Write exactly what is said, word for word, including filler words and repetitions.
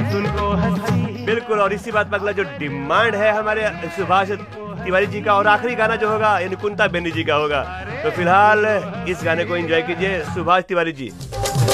तुमको हंसी। बिल्कुल, और इसी बात पर अगला जो डिमांड है हमारे सुभाष तिवारी जी का, और आखिरी गाना जो होगा यानी कुंता बेनी जी का होगा। तो फिलहाल इस गाने को एंजॉय कीजिए सुभाष तिवारी जी।